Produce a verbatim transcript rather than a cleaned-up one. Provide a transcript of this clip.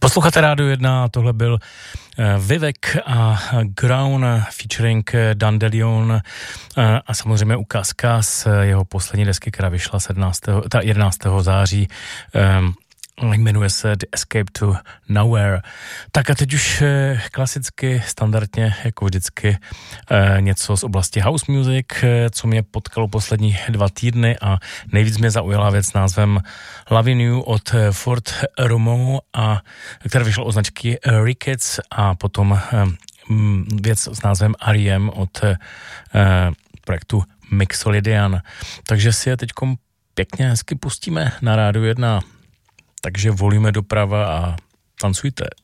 Posloucháte Rádio jedna, tohle byl Vivek a Ground featuring Dandelion a samozřejmě ukázka z jeho poslední desky, která vyšla sedmnáctého jedenáctého září. Jmenuje se The Escape to Nowhere. Tak a teď už klasicky, standardně, jako vždycky, něco z oblasti house music, co mě potkalo poslední dva týdny a nejvíc mě zaujala věc s názvem Loving You od Fort Romo, a která vyšla o značky Ricketts, a potom věc s názvem R E M od projektu Mixolydian. Takže si je teďkom pěkně hezky pustíme na Rádiu jedna. Takže volíme doprava a tancujte.